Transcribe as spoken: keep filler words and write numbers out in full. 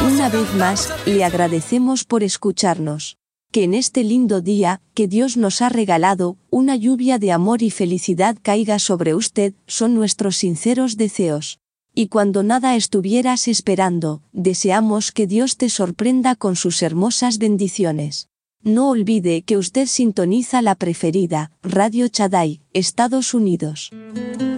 Una vez más, le agradecemos por escucharnos. Que en este lindo día, que Dios nos ha regalado, una lluvia de amor y felicidad caiga sobre usted, son nuestros sinceros deseos. Y cuando nada estuvieras esperando, deseamos que Dios te sorprenda con sus hermosas bendiciones. No olvide que usted sintoniza la preferida, Radio Shaddai, Estados Unidos.